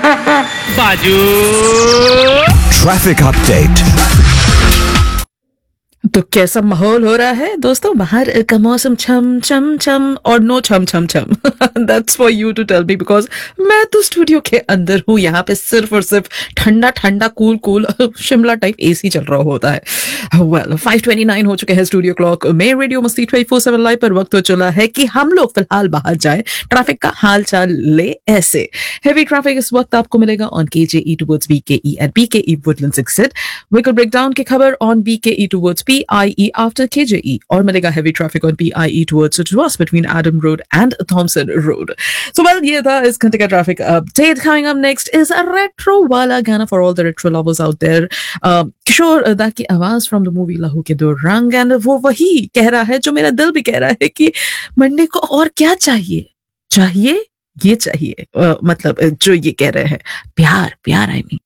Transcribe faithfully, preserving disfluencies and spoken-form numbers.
बाजू traffic update. तो कैसा माहौल हो रहा है दोस्तों? बाहर का मौसम छम छम छम और नो छम छम छम। That's for you to tell me, because मैं तो स्टूडियो के अंदर हूँ। यहाँ पे सिर्फ और सिर्फ ठंडा ठंडा cool cool Shimla type AC चल रहा होता है। वेल, फाइव ट्वेंटी नाइन हो चुके हैं स्टूडियो क्लॉक में। रेडियो मस्ती ट्वेंटी फोर सेवन लाइव पर वक्त तो चला है कि हम लोग फिलहाल बाहर जाए, ट्रैफिक का हाल चाल ले ऐसे। हेवी ट्रैफिक इस वक्त आपको मिलेगा ऑन के जे ई टूवर्ड्स बी के ई एंड बी के ई वुडलैंड्स एग्जिट। व्हीकल ब्रेकडाउन की खबर ऑन बी के ई towards P I E after K J E, or मिलेगा heavy traffic on P I E towards Ross between Adam Road and Thompson Road. So well, ये था इस घंटे का traffic update. Coming up next is a retro वाला गाना for all the retro lovers out there. Uh, किशोर दा की आवाज from the movie लहू के दो रंग, and वो वही कह रहा है जो मेरा दिल भी कह रहा है कि मंडे को और क्या चाहिए? चाहिए ये चाहिए, uh, मतलब जो ये कह रहे हैं प्यार प्यार आई मीन